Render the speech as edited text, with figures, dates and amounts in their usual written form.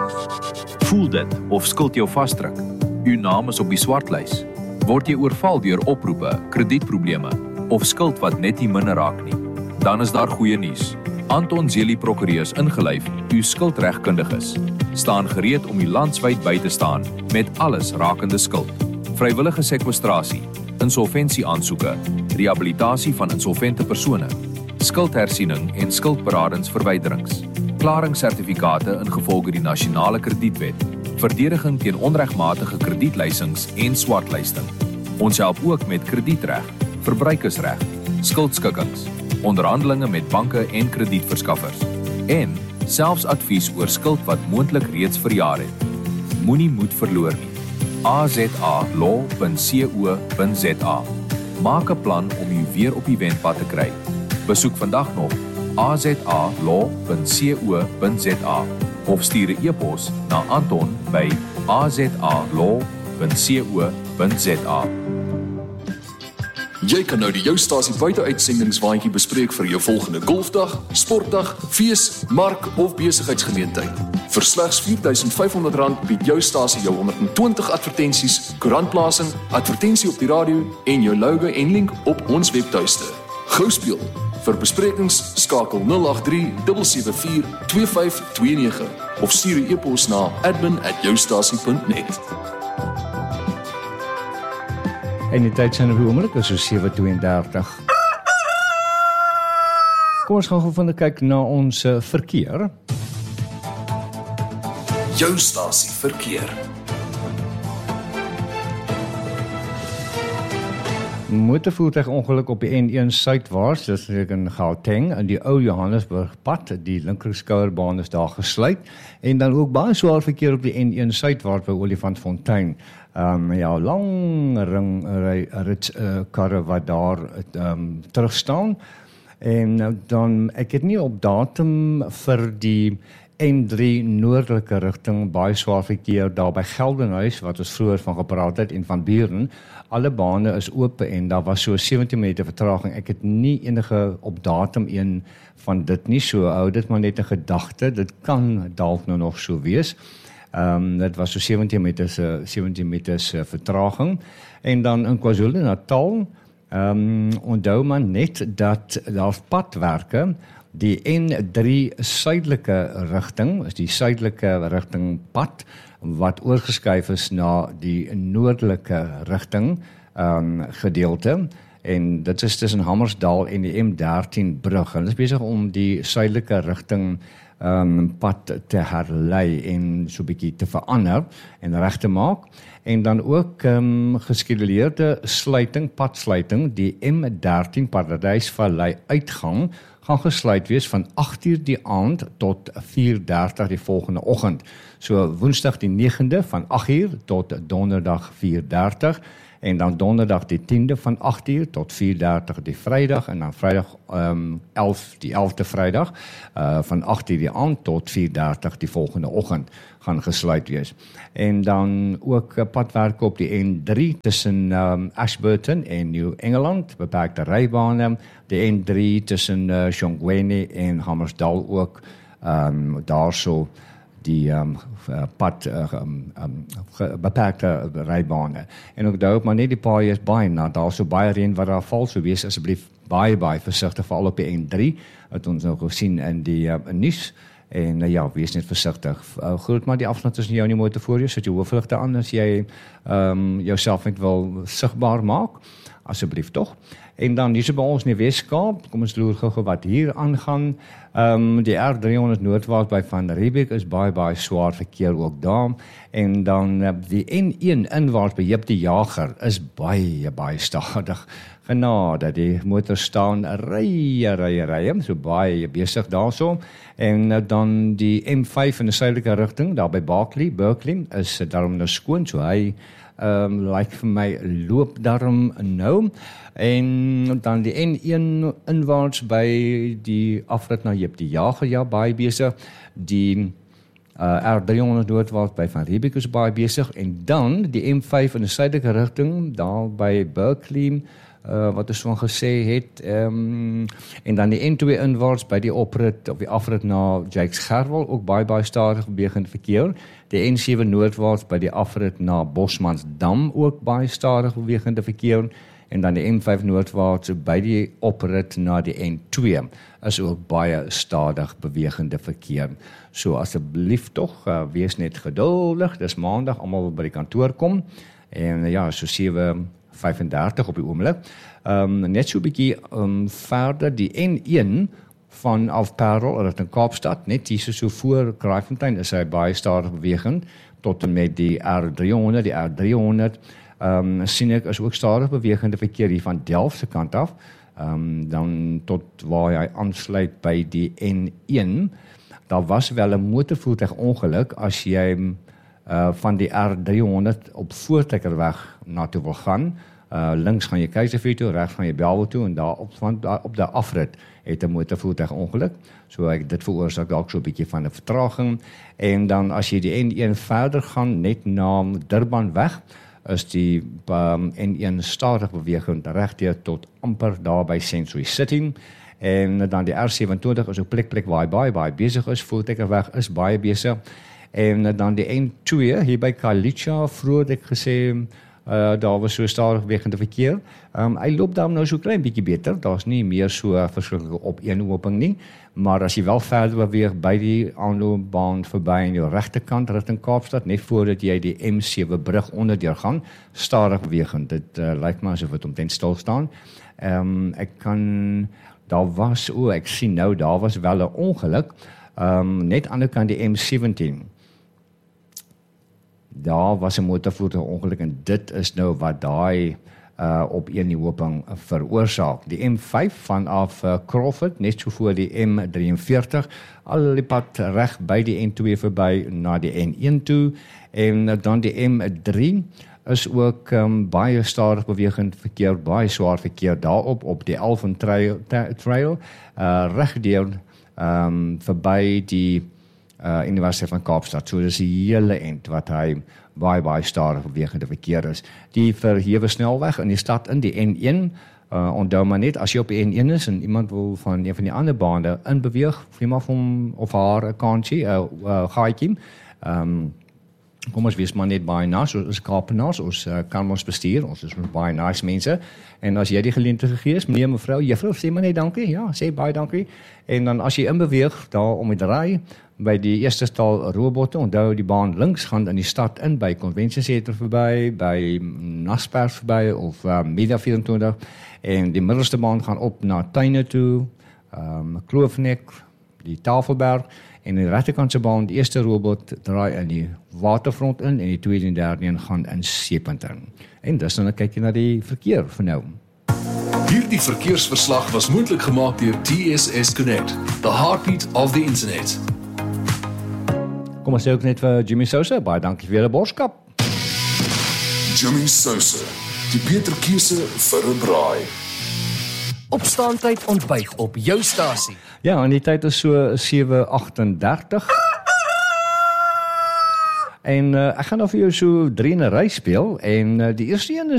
Voel dit of skuld jou vasdruk? U naam is op die swartlys. Word jy oorval deur oproepe, kredietprobleme of skuld wat net nie minder raak nie? Dan is daar goeie nuus. Anton Zelie Prokureurs ingelyf, u skuldregkundiges, staan gereed om u landwyd by te staan met alles rakende skuld. Vrywillige sekwestrasie, insolvensieaansoeke, rehabilitasie van insolvente persone, skuldhersiening en skuldberadingsverwyderings, klaringssertifikate ingevolge die nasionale kredietwet, verdediging teen onregmatige kredietlysings en swartlysting. Ons help ook met kredietreg, verbruikersreg, skuldskikkings, onderhandelinge met banke en kredietverskaffers en selfs advies oor skuld wat moontlik reeds verjaar het. Moenie moed verloor nie. azalaw.co.za. Maak 'n plan om u weer op die wenpad te kry. Besoek vandag nog azalaw.co.za of stuur 'n e-pos na anton@azalaw.co.za. Jy kan nou die Joustasie buiteuitsendingswaandjie bespreek vir jou volgende golfdag, sportdag, fees, mark of besigheidsgeleentheid. Vir slegs R4,500 bied Joustasie jou 120 advertensies, koerantplasing, advertensie op die radio en jou logo en link op ons webtuiste. Gou speel. Vir besprekings skakel 083 774 2529 of stuur 'n e-pos na admin@joustasie.net. En die tyd zijn op die oomblik is so 7:32. Kom ons gaan gou vinnig kyk na ons verkeer. Joustasie verkeer. Motorvoertuigongeluk op die N1 suidwaarts, dis in Gauteng, in die ou Johannesburgpad, die linkerskouerbaan is daar gesluit, en dan ook baie swaar verkeer op die N1 suidwaarts by Olifantfontein. Lang karre wat daar terug staan, en dan, ek het nie op datum vir die N3 noordelike rigting, baie swaar verkeer daar by Geldenhuis, wat ons vroeër van gepraat het, en van Buren. Alle bane is oop en daar was so 17 minute vertraging. Ek het nie enige op datum een van dit nie, so hou dit maar net 'n gedagte, dit kan dalk nou nog so wees. Dit was so 17 meters vertraging. En dan in KwaZulu-Natal, onthou maar net dat daar padwerke, die N3 suidelike rigting, is die suidelike rigting pad, wat oorgeskuif is na die noordelike rigting gedeelte, en dit is tussen Hammarsdal en die M13 brug, en dit is besig om die suidelike rigting pad te herlei en so 'n bietjie te verander en reg te maak, en dan ook geskeduleerde padsluiting, die M13 Paradysvallei uitgang, gaan gesluit wees van 8:00 die aand tot 4:30 die volgende oggend. So Woensdag die 9de van 8:00 tot Donderdag 4:30, en dan Donderdag die 10de van 8:00 tot 4:30 die Vrydag, en dan Vrydag die 11de Vrydag van 8:00 die aand tot 4:30 die volgende oggend gaan gesluit wees. En dan ook padwerke op die N3 tussen Ashburton en New Engeland, beperkte rybane, die N3 tussen Shongweni en Hammarsdal ook, daarso die beperkte rybane. En ook daar maar net die paaie is baie nat, daar so baie reën wat daar val, so wees asseblief baie versigtig, veral op die N3, wat ons nou gesien in die nuus. En wees net versigtig. Groot maar die afstand tussen jou en die motor voor jou, sit jou hoofligte aan as jy jouself net wil sigbaar maak, asseblief tog. En dan hier so by ons in die Weskaap, kom ons loer gou wat hier aangaan. Die R300 noordwaarts by Van Riebeeck is baie swaar verkeer ook daar. En dan die N1 inwaarts by Jip die Jager is baie stadig. Genade, die motors staan rye, so baie besig daarso. En dan die M5 in die suidelike rigting, daar by Berkeley, is daarom nou skoon, so hy lyk vir my loop daarom nou. En dan die N1 inwaarts by die afrit na Jip die Jager, baie besig. Die R300 noordwaarts by Van Riebeeck is baie besig. En dan die M5 in die suidelike rigting, daar by Berkeley, wat ons van gesê het, en dan die N2 inwaarts by die oprit, of die afrit na Jakes Gerwel, ook baie stadig bewegende verkeer. Die N7 noordwaarts by die afrit na Bosmansdam, ook baie stadig bewegende verkeer. En dan die N5 noordwaarts by die oprit na die N2 is ook baie stadig bewegende verkeer. So asseblief tog, wees net geduldig, dis maandag, almal by die kantoor kom, en ja, so 7:35 op die oomblik. Net so 'n bietjie verder, die N1 vanaf Parel rigting Kaapstad, net hier so voor Kraaifontein is hy baie stadig bewegend, tot en met die R300, die R300, sien ek is ook stadig bewegende verkeer hier van Delft se kant af, dan tot waar hy aansluit by die N1. Daar was wel 'n motorvoertuig ongeluk as jy van die R300 op Voortrekkerweg na toe wil gaan. Links gaan jy Keiserveld toe, regs gaan jy Bellville toe, en daar op die afrit het 'n motorvoertuig ongeluk. So dit veroorsaak dalk so 'n bietjie van 'n vertraging. En dan as jy die N1 verder gaan, net na Durbanweg, is die N1 stadig bewegend regdeur tot amper daar by Sensory City. En dan die R27 is 'n plek waar hy baie besig is, Voortrekkerweg is baie besig. En dan die N2 hier by Kalicha, vroeër het ek gesê, daar was so stadig bewegende verkeer. Hy loop daar nou so klein bietjie beter, daar's nie meer so verskriklike opeenhoping nie, maar as jy wel verder beweeg by die aanloopbaan verby aan jou regterkant rigting Kaapstad, net voordat jy die M7 brug onderdeur gaan, stadig bewegend. Dit lyk maar asof dit omtrent stil staan. Ek sien nou, daar was wel 'n ongeluk, net aan die kant die M17. Daar was 'n motorvoertuig ongeluk, en dit is nou wat daai opeenhoping veroorsaak. Die M5 vanaf Crawford, net so voor die M43, al die pad reg by die N2 verby na die N1 toe, en dan die M3 is ook baie stadig bewegend verkeer, baie swaar verkeer daarop, op die Elven Trail, regdeur verby die Universiteit van Kaapstad. So dis die hele end wat hy baie stadig bewegende verkeer is. Die verhewe snelweg in die stad in die N1, onthou maar net, as jy op die N1 is en iemand wil van een van die ander bane inbeweeg, gee maar hom of haar 'n kansie, gaatjie. Kom ons wees maar net baie nice, ons Kaapenaars, ons kan ons bestuur, ons is baie nice mense, en as jy die geleentheid gegee is, meneer, mevrou, juffrou, sê maar net dankie, ja, sê baie dankie, en dan as jy inbeweeg, daar om die draai, by die eerste stal robotte, onthou die baan links gaan in die stad in, by Convention Center verby, by Naspers verby, of Media 24, en die middelste baan gaan op na Tuine toe, Kloofnek, die Tafelberg, en die regterkantse baan, die eerste robot draai in die waterfront in, en die tweede en derde een gaan in Seepunt. En dis dan kyk jy na die verkeer vir nou. Hierdie verkeersverslag was moontlik gemaak deur TSS Connect, the heartbeat of the internet. Kom ons sê ook net vir Jimmy Sousa, baie dankie vir julle borskap. Jimmy Sousa, die beter keuse vir 'n braai. Opstaantyd ontbyt op jou stasie. Ja, en die tyd is so 7:38. En ek gaan nou vir jou so 3 in 'n ry speel, en die eerste een is